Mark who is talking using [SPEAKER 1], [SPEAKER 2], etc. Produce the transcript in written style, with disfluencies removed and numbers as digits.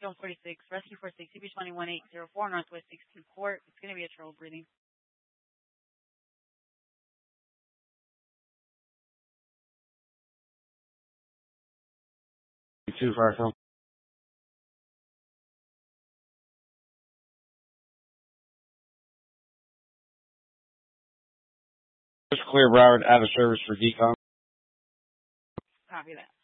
[SPEAKER 1] Zone 46, Rescue 46, CB21804, Northwest 624. It's going to be a trouble breathing.
[SPEAKER 2] 2 Firestone. Just clear Broward out of service for decom.
[SPEAKER 1] Copy that.